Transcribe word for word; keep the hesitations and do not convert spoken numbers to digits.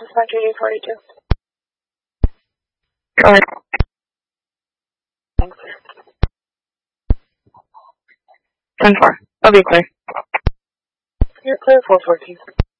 is my J D forty-two. Go ahead. Thanks. ten four. I'll be clear. You're clear, four fourteen.